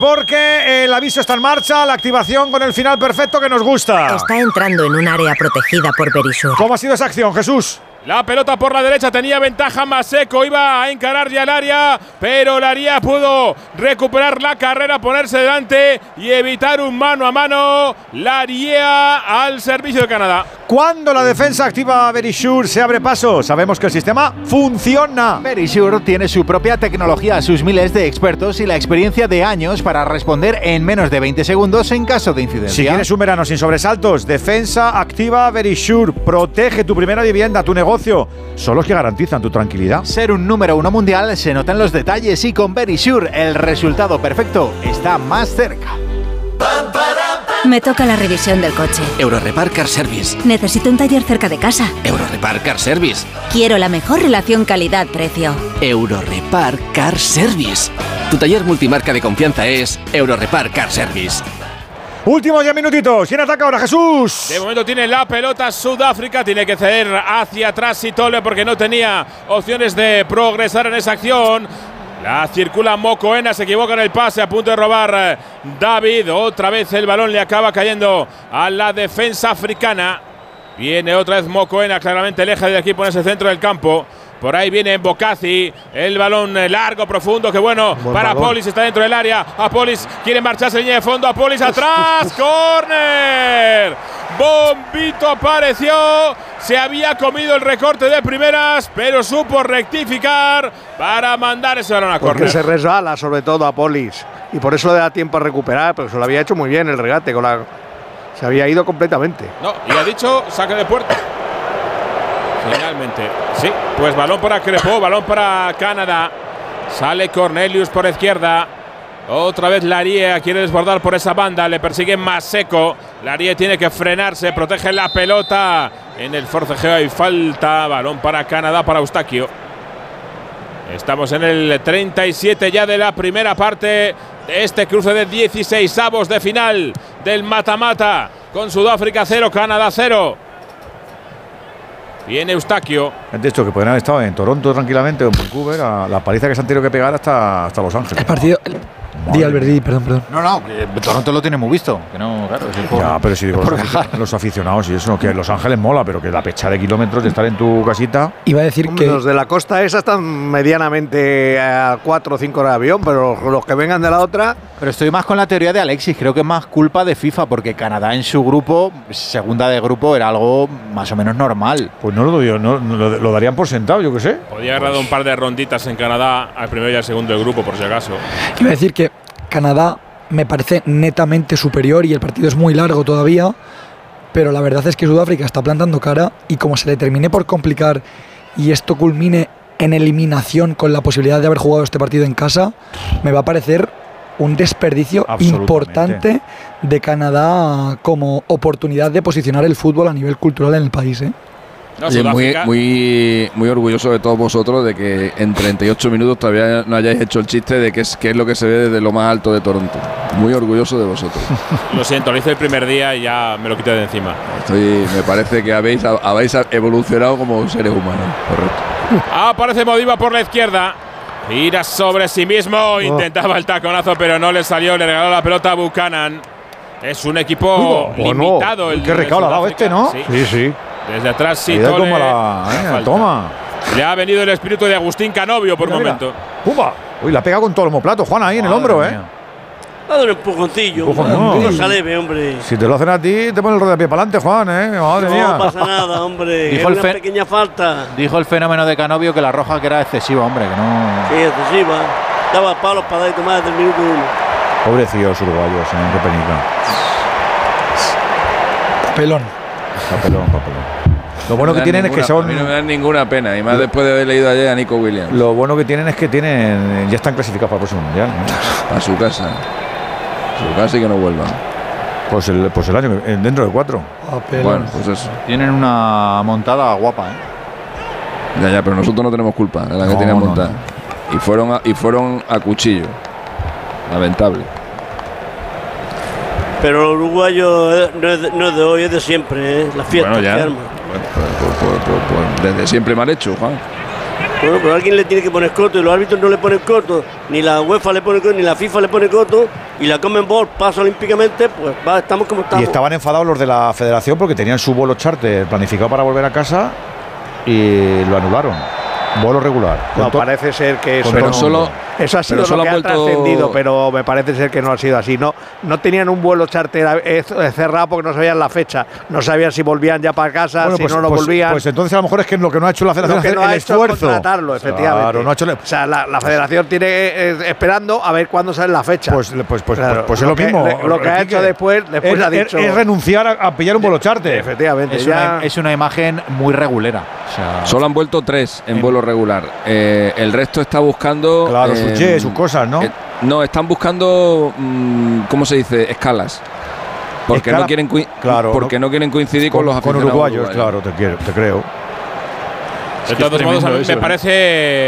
Porque el aviso está en marcha, la activación con el final perfecto que nos gusta. Está entrando en un área protegida por Verisur. ¿Cómo ha sido esa acción, Jesús? La pelota por la derecha, tenía ventaja Maseko, iba a encarar ya el área, pero Laria pudo recuperar la carrera, ponerse delante y evitar un mano a mano. Laria al servicio de Canadá. Cuando la defensa activa a Verisur se abre paso, sabemos que el sistema funciona. Verisur tiene su propia tecnología, sus miles de expertos y la experiencia de años para responder en menos de 20 segundos en caso de incidencia. Si quieres un verano sin sobresaltos, defensa activa Verisur. Protege tu primera vivienda, tu negocio. Son los que garantizan tu tranquilidad. Ser un número 1 mundial se nota en los detalles y con Verisur el resultado perfecto está más cerca. Me toca la revisión del coche. Eurorepar Car Service. Necesito un taller cerca de casa. Eurorepar Car Service. Quiero la mejor relación calidad-precio. Eurorepar Car Service. Tu taller multimarca de confianza es Eurorepar Car Service. Últimos 10 minutitos. ¿Quién ataca ahora, Jesús? De momento tiene la pelota Sudáfrica. Tiene que ceder hacia atrás Sitole porque no tenía opciones de progresar en esa acción. La circula Mokoena, se equivoca en el pase, a punto de robar David. Otra vez el balón le acaba cayendo a la defensa africana. Viene otra vez Mokoena, claramente el eje del equipo en ese centro del campo. Por ahí viene Mbokasi, el balón largo, profundo, que bueno para Apolis, está dentro del área. Apolis quiere marcharse en línea de fondo, Apolis atrás, ¡córner! Bombito apareció, se había comido el recorte de primeras, pero supo rectificar para mandar ese balón a córner. Porque se resbala sobre todo Apolis y por eso le da tiempo a recuperar, pero se lo había hecho muy bien el regate, se había ido completamente. No, y ha dicho saque de puerta. Finalmente, sí, pues balón para Crepeau, balón para Canadá. Sale Cornelius por izquierda. Otra vez Larie quiere desbordar por esa banda, le persigue Maseko. Larie tiene que frenarse, protege la pelota. En el forcejeo hay falta, balón para Canadá, para Eustaquio. Estamos en el 37 ya de la primera parte de este cruce de 16avos de final del mata-mata. Con Sudáfrica 0, Canadá 0. Viene Eustaquio. De hecho, que podrían haber estado en Toronto tranquilamente o en Vancouver, a la paliza que se han tenido que pegar hasta Los Ángeles. El partido. Di Alberti, perdón. No, Toronto lo tiene muy visto. Que no, claro, es ya, pero si digo los aficionados y eso, que Los Ángeles mola, pero que la pecha de kilómetros de estar en tu casita. Iba a decir que los de la costa esa están medianamente a 4 o 5 horas de avión, pero los que vengan de la otra. Pero estoy más con la teoría de Alexis, creo que es más culpa de FIFA, porque Canadá en su grupo, segunda de grupo, era algo más o menos normal. Pues no lo digo, lo darían por sentado, yo qué sé. Podría haber dado un par de ronditas en Canadá al primero y al segundo del grupo, por si acaso. Iba a decir que Canadá me parece netamente superior y el partido es muy largo todavía, pero la verdad es que Sudáfrica está plantando cara y como se le termine por complicar y esto culmine en eliminación con la posibilidad de haber jugado este partido en casa, me va a parecer un desperdicio importante de Canadá como oportunidad de posicionar el fútbol a nivel cultural en el país, ¿eh? No, Oye, muy orgulloso de todos vosotros de que en 38 minutos todavía no hayáis hecho el chiste de qué es lo que se ve desde lo más alto de Toronto. Muy orgulloso de vosotros. Lo siento, lo hice el primer día y ya me lo quité de encima. Me parece que habéis evolucionado como seres humanos. Correcto. Aparece Modiba por la izquierda. Gira sobre sí mismo. Intentaba el taconazo, pero no le salió. Le regaló la pelota a Buchanan. Es un equipo limitado. Qué recado le ha dado este, ¿no? Sí. Desde atrás sí. Toma. Le ha venido el espíritu de Agustín Canovio por un momento. ¡Pumba! Uy, la ha pegado con todo el homoplato, Juan, ahí en el hombro, ¿eh? Dale un empujoncillo. No cosa leve, hombre. Si te lo hacen a ti, te ponen el rodapié para adelante, Juan, ¿eh? Madre mía. No pasa nada, hombre. Dijo es una pequeña falta. Dijo el fenómeno de Canovio que la roja que era excesiva, hombre, que no. Sí, excesiva. Daba palos para dar más del minuto 1. Pobrecillos uruguayos, qué penica. Papelón. Lo bueno que tienen es que son. A mí no me dan ninguna pena, y más después de haber leído ayer a Nico Williams. Lo bueno que tienen es que ya están clasificados para el próximo mundial, ¿no? A su casa. Su casa y que no vuelvan. Pues el año, dentro de 4. Bueno, pues eso. Tienen una montada guapa, ¿eh? Ya, pero nosotros no tenemos culpa de la que tienen montada. No. Y fueron a cuchillo. Lamentable. Pero el uruguayo no es de hoy, es de siempre, ¿eh? La fiesta bueno, ya. que arma. Pues, desde siempre mal hecho, Juan. Bueno, pero alguien le tiene que poner coto y los árbitros no le ponen coto, ni la UEFA le pone coto, ni la FIFA le pone coto, y la CONMEBOL pasa olímpicamente, pues estamos como estamos. Y estaban enfadados los de la federación porque tenían su vuelo charter planificado para volver a casa y lo anularon. Vuelo regular. No, parece ser que eso, pero eso ha sido lo que ha trascendido, pero me parece ser que no ha sido así. No tenían un vuelo charter cerrado porque no sabían la fecha. No sabían si volvían ya para casa, bueno, si no volvían. Pues entonces a lo mejor es que lo que no ha hecho la federación es el esfuerzo. Contratarlo, efectivamente. Claro, no ha hecho o sea, la federación tiene esperando a ver cuándo sale la fecha. Pues es lo mismo. Lo que ha hecho después ha dicho. Es renunciar a pillar un vuelo charter. Efectivamente. Es una imagen muy regulera. O sea, solo han vuelto 3 en vuelo regular. El resto está buscando. Claro, sus cosas, ¿no? No, están buscando, ¿cómo se dice? Escalas. Porque no quieren no quieren coincidir con los aficionados uruguayos. Claro, te creo. De todos modos, a mí me parece